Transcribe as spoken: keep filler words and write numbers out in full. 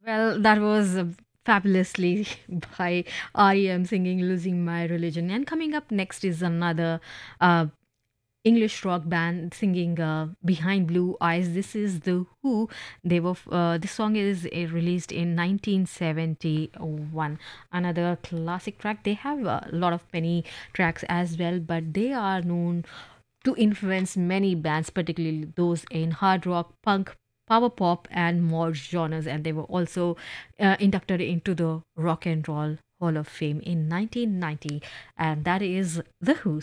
Well, that was uh, fabulously by R E M singing Losing My Religion. And coming up next is another uh, English rock band singing uh, Behind Blue Eyes. This is The Who. They were uh, this song is uh, released in nineteen seventy-one. Another classic track. They have a lot of many tracks as well, but they are known to influence many bands, particularly those in hard rock, punk, power pop, and more genres. And they were also uh, inducted into the Rock and Roll Hall of Fame in nineteen ninety. And that is The Who